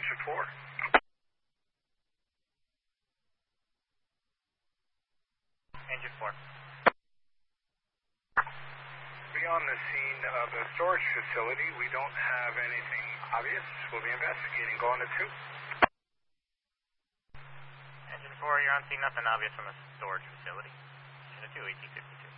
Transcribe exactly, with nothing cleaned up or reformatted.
Engine four. Engine four. Beyond the scene of the storage facility, we don't have anything obvious. We'll be investigating. Go on to two. Engine four, you're on scene. Nothing obvious from the storage facility. Engine two, E T fifty-two.